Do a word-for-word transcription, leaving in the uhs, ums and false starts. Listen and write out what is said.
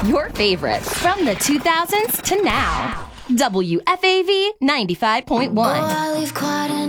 Your favorites from the two thousands to now. W F A V ninety-five point one. Oh, I leave quiet